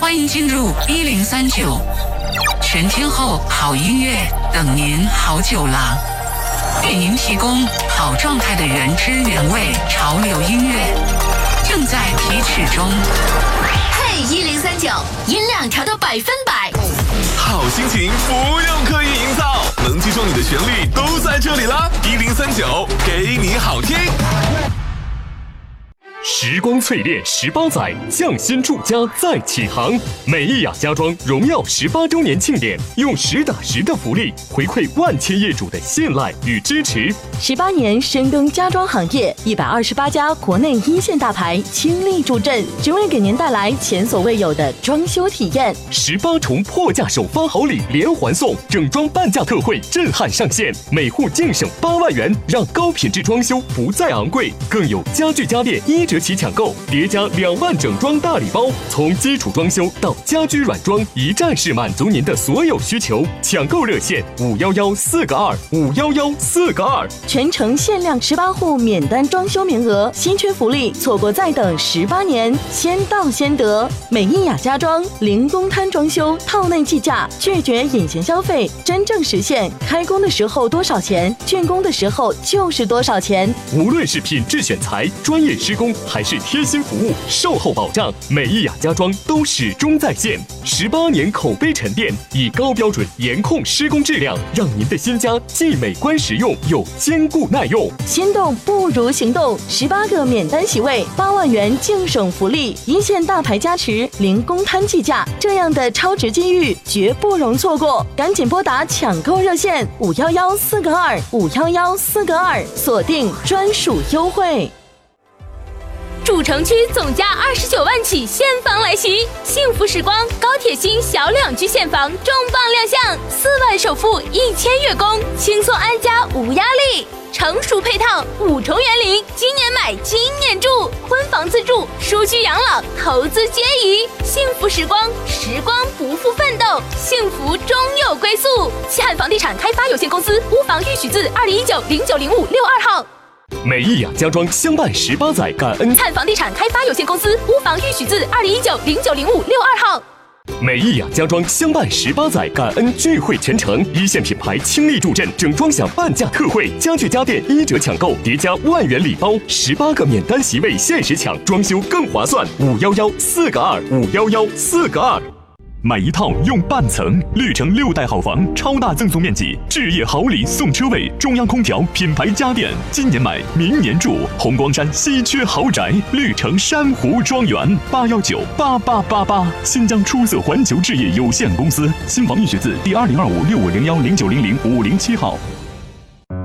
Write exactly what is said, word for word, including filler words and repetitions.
欢迎进入一零三九，全天候好音乐等您好久啦！给您提供好状态的原汁原味潮流音乐，正在提取中。 嘿，一零三九，音量调到百分百， 好心情不用刻意营造，能击中你的旋律都在这里啦！一零三九，给你好听。 时光淬炼十八载，匠心铸家再起航。美意雅家装荣耀十八周年庆典，用实打实的福利回馈万千业主的信赖与支持。 十八年深耕家装行业，一百二十八家国内一线大牌倾力助阵，只为给您带来前所未有的装修体验。 十八重破价首发好礼连环送，整装半价特惠震撼上线，每户净省八万元，让高品质装修不再昂贵。更有家具家电一折起抢购，叠加两万整装大礼包，从基础装修到家居软装，一站式满足您的所有需求。抢购热线五幺幺四个二五幺幺四个二。 全程限量十八户免单装修名额，稀缺福利，错过再等十八年，先到先得。美意雅家装零公摊装修，套内计价，拒绝隐形消费，真正实现开工的时候多少钱，竣工的时候就是多少钱。 无论是品质选材、专业施工，还是贴心服务、售后保障，美意雅家装都始终在线。十八年口碑沉淀，以高标准严控施工质量，让您的新家既美观实用又坚固耐用。 心动不如行动，十八个免单席位，八万元净省福利，一线大牌加持，零公摊计价，这样的超值机遇绝不容错过！赶紧拨打抢购热线五幺幺四个二五幺幺四个二，锁定专属优惠。 主城区总价二十九万起现房来袭，幸福时光高铁新小两居现房重磅亮相，四万首付一千月供，轻松安家无压力，成熟配套五重园林，今年买今年住，婚房自住，舒居养老，投资皆宜。幸福时光，时光不负奋斗，幸福终有归宿。西汉房地产开发有限公司屋房预许字二零一九零九零五六二号。 美意雅家装相伴十八载，感恩汉房地产开发有限公司屋房预许字二零一九零九零五六二号。 美意雅家装相伴十八载，感恩聚会全程，一线品牌倾力助阵，整装享半价特惠，家具家电一折抢购，叠加万元礼包，十八个免单席位限时抢，装修更划算。五幺幺四个二五幺幺四个二。买一套用半层，绿城六代好房，超大赠送面积，置业好礼送车位，中央空调，品牌家电，今年买，明年住。红光山稀缺豪宅，绿城珊瑚庄园，八幺九八八八八。新疆出色环球置业有限公司，新房预许字第二零二五六五零幺零九零零五零七号。